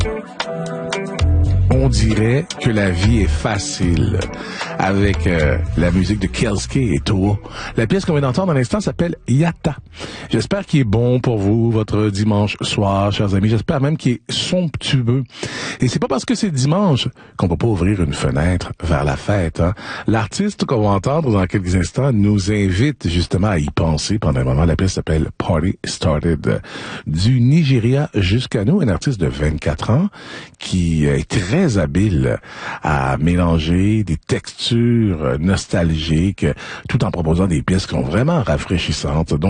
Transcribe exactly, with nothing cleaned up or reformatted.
On dirait que la vie est facile avec euh, la musique de Kelske et Toa. La pièce qu'on vient d'entendre à l'instant s'appelle Yata. J'espère qu'il est bon pour vous, votre dimanche soir, chers amis. J'espère même qu'il est somptueux. Et c'est pas parce que c'est dimanche qu'on peut pas ouvrir une fenêtre vers la fête. Hein? L'artiste qu'on va entendre dans quelques instants nous invite justement à y penser pendant un moment. La pièce s'appelle Party Started. Du Nigeria jusqu'à nous, un artiste de vingt-quatre ans qui est très habile à mélanger des textures nostalgiques tout en proposant des pièces qui sont vraiment rafraîchissantes. Donc,